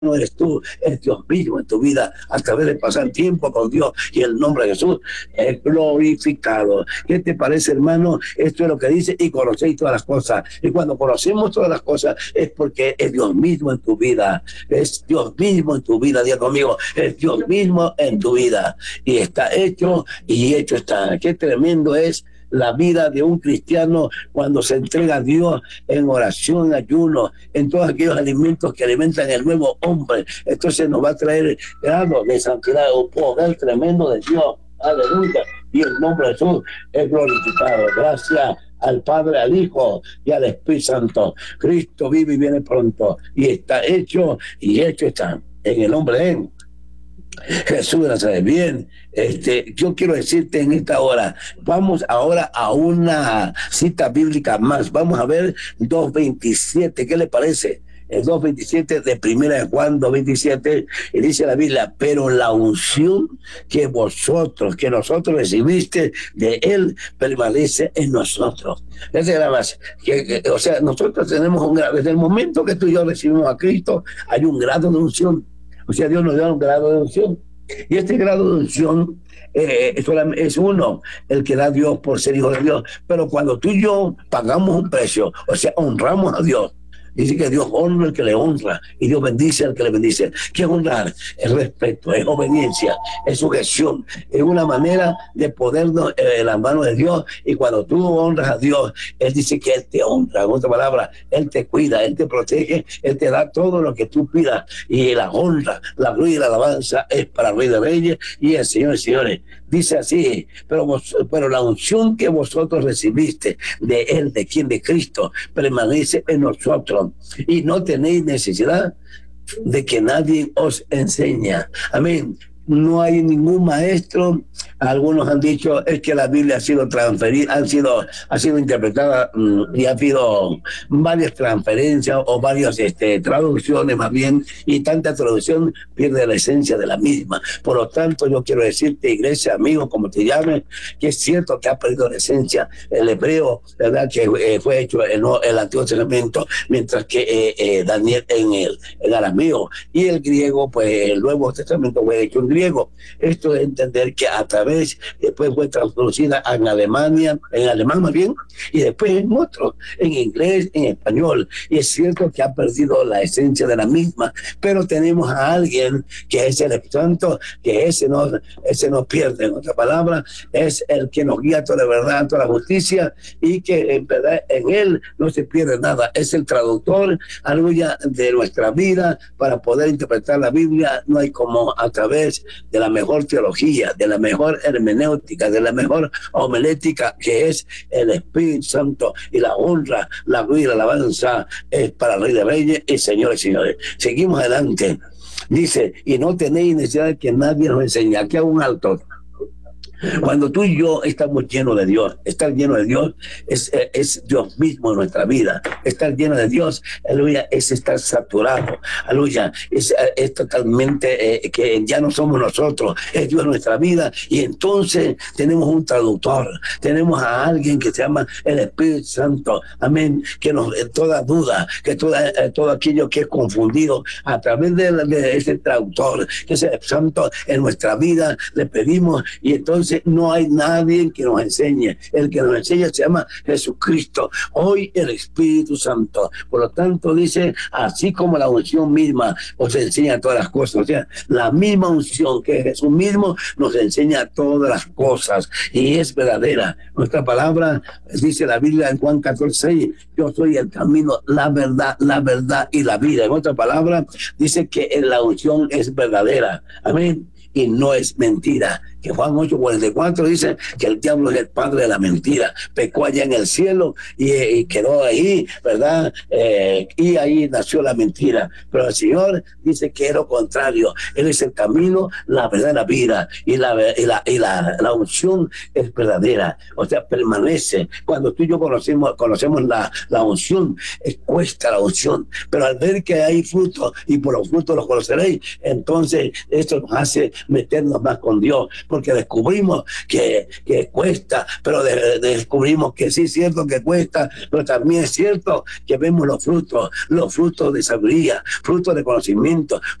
no eres tú, es Dios mismo en tu vida, a través de pasar tiempo con Dios, y el nombre de Jesús es glorificado. ¿Qué te parece, hermano? Esto es lo que dice: y conocéis todas las cosas. Y cuando conocemos todas las cosas es porque es Dios mismo en tu vida, es Dios mismo en tu vida. Diga conmigo: es Dios mismo en tu vida, y está hecho, y hecho está. Qué tremendo es la vida de un cristiano cuando se entrega a Dios en oración, ayuno, en todos aquellos alimentos que alimentan el nuevo hombre. Entonces nos va a traer grado de santidad, un poder tremendo de Dios. Aleluya. Y el nombre de Jesús es glorificado. Gracias al Padre, al Hijo y al Espíritu Santo. Cristo vive y viene pronto, y está hecho, y hecho está. En el nombre de Él, Jesús de Nazaret. Bien, yo quiero decirte en esta hora, vamos ahora a una cita bíblica más. Vamos a ver 2:27. ¿Qué le parece? El 2:27 de Primera de Juan 2:27, y dice la Biblia: pero la unción que nosotros recibiste de Él permanece en nosotros. Esa es la base. O sea, nosotros tenemos un grado. Desde el momento que tú y yo recibimos a Cristo, hay un grado de unción. O sea, Dios nos da un grado de unción. Y este grado de unción es uno, el que da Dios por ser hijo de Dios. Pero cuando tú y yo pagamos un precio, o sea, honramos a Dios, dice que Dios honra al que le honra, y Dios bendice al que le bendice. ¿Qué es honrar? Es respeto, es obediencia, es sujeción, es una manera de ponernos en las manos de Dios. Y cuando tú honras a Dios, Él dice que Él te honra. En otra palabra, Él te cuida, Él te protege, Él te da todo lo que tú pidas. Y la honra, la gloria y la alabanza es para el Rey de Reyes y el Señor de Señores. Dice así: pero la unción que vosotros recibiste de Él, ¿de quién? De Cristo, permanece en nosotros, y no tenéis necesidad de que nadie os enseñe. Amén. No hay ningún maestro. Algunos han dicho es que la Biblia ha sido transferida, ha sido interpretada, y ha habido varias transferencias o varias traducciones más bien, y tanta traducción pierde la esencia de la misma. Por lo tanto, yo quiero decirte, iglesia, amigo, como te llames, que es cierto que ha perdido la esencia. El hebreo, verdad, que fue hecho en el Antiguo Testamento, mientras que Daniel en el arameo, y el griego, pues el Nuevo Testamento fue hecho en griego. Esto es entender que a través, después fue traducida en Alemania, en alemán más bien, y después en otros, en inglés, en español. Y es cierto que ha perdido la esencia de la misma, pero tenemos a alguien que es el Espíritu Santo, que ese no pierde. En otra palabra, es el que nos guía a toda la verdad, a toda la justicia, y que en verdad en Él no se pierde nada. Es el traductor, aleluya, de nuestra vida para poder interpretar la Biblia. No hay como a través de la mejor teología, de la mejor hermenéutica, de la mejor homilética, que es el Espíritu Santo. Y la honra, la gloria y la alabanza es para el Rey de Reyes y Señores y Señores. Seguimos adelante. Dice: y no tenéis necesidad de que nadie nos enseñe. Aquí hago un alto. Cuando tú y yo estamos llenos de Dios, estar lleno de Dios es Dios mismo en nuestra vida. Estar lleno de Dios, aleluya, es estar saturado, aleluya, es totalmente que ya no somos nosotros, es Dios en nuestra vida. Y entonces tenemos un traductor, tenemos a alguien que se llama el Espíritu Santo, amén, que nos toda duda, que todo aquello que es confundido, a través de ese traductor, que es el Espíritu Santo en nuestra vida, le pedimos. Y entonces no hay nadie que nos enseñe. El que nos enseña se llama Jesucristo, hoy el Espíritu Santo. Por lo tanto, dice: así como la unción misma os enseña todas las cosas. O sea, la misma unción que Jesús mismo nos enseña todas las cosas, y es verdadera. Nuestra palabra, dice la Biblia en Juan 14:6: yo soy el camino, la verdad y la vida. En otra palabra, dice que la unción es verdadera, amén, y no es mentira. Que Juan 8:44 dice que el diablo es el padre de la mentira. Pecó allá en el cielo y quedó ahí, ¿verdad? Y ahí nació la mentira. Pero el Señor dice que es lo contrario. Él es el camino, la verdad, la vida. Y la unción es verdadera. O sea, permanece. Cuando tú y yo conocemos la unción, cuesta la unción. Pero al ver que hay frutos, y por los frutos los conoceréis, entonces esto nos hace meternos más con Dios. porque descubrimos que cuesta, pero descubrimos que sí es cierto que cuesta, pero también es cierto que vemos los frutos de sabiduría, frutos de conocimiento,